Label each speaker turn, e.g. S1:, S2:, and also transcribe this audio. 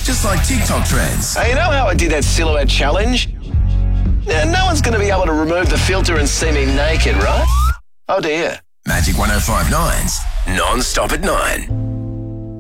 S1: just like TikTok trends.
S2: Hey, you know how I did that silhouette challenge? No one's going to be able to remove the filter and see me naked, right? Oh dear.
S1: Magic 105.9's Non-Stop at 9.